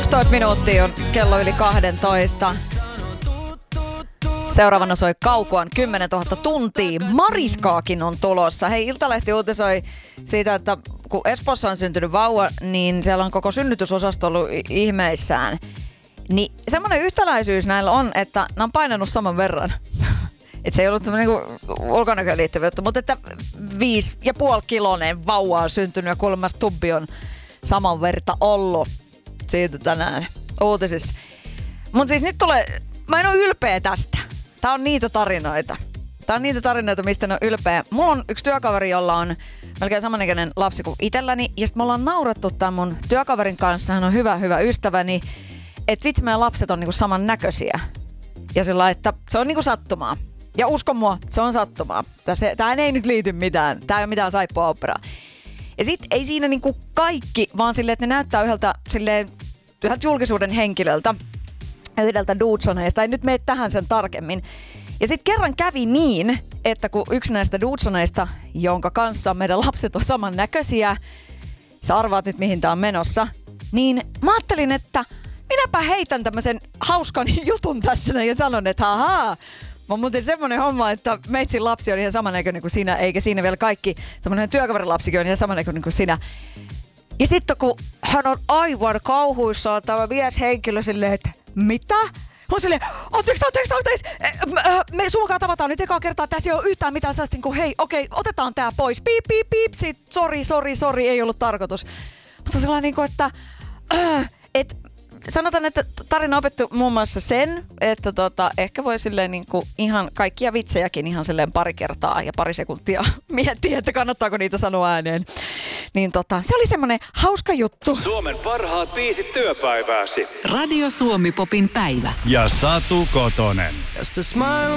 11 minuuttia on kello yli 12. Seuraavana soi Kaukoan 10 000 tuntia. Mariskaakin on tulossa. Hei, Iltalehti uutisoi siitä, että kun Espoossa on syntynyt vauva, niin siellä on koko synnytysosasto ollut ihmeissään. Niin semmoinen yhtäläisyys näillä on, että nämä on painanut saman verran. Että se ei ollut tämmöinen ulkonäköön liittyvä juttu, mutta että 5,5-kiloinen vauva on syntynyt ja kuulemma Stubbi on saman verta ollut siitä tänään uutisissa. Mutta siis nyt tulee, mä en ole ylpeä tästä. Tää on niitä tarinoita. Mistä ne on ylpeä. Mulla on yksi työkaveri, jolla on melkein samanikäinen lapsi kuin itselläni. Ja sit me ollaan naurattu tämän mun työkaverin kanssa. Hän on hyvä ystäväni. Että vitsi, meidän lapset on niinku samannäköisiä. Ja sillä että se on niinku sattumaa. Ja usko mua, se on sattumaa. Tää ei nyt liity mitään. Tää ei ole mitään saippua operaa. Ja sit ei siinä niinku kaikki, vaan silleen, että ne näyttää yhdeltä julkisuuden henkilöltä. Yhdeltä Dudsoneista. Ei nyt mene tähän sen tarkemmin. Ja sit kerran kävi niin, että kun yksi näistä Dudsoneista, jonka kanssa meidän lapset on samannäköisiä, sä arvaat nyt mihin tää on menossa, niin mä ajattelin, että minäpä heitän tämmösen hauskan jutun tässä ja sanon, että haha, mä oon muuten semmonen homma, että meitsin lapsi on ihan samannäköinen kuin sinä, eikä siinä vielä kaikki, tämmönen työkaverin lapsikin on ihan samannäköinen kuin sinä. Ja sitten kun hän on aivan kauhuissaan tämä mieshenkilö silleen, että mitä? On silleen, anteeksi, me sunkaan tavataan nyt ekaa kertaa, tässä ei ole yhtään mitään sellaista, kuin hei, okei, otetaan tää pois, piip, sit, sori, ei ollut tarkoitus. Mutta sellainen niin kuin, että sanotaan, että tarina opettu muun muassa sen, että ehkä voi silleen niin kuin ihan kaikkia vitsejäkin ihan silleen pari kertaa ja pari sekuntia miettiä, että kannattaako niitä sanoa ääneen. Niin se oli semmoinen hauska juttu. Suomen parhaat biisit työpäivääsi. Radio Suomi Popin päivä. Ja Satu Kotonen.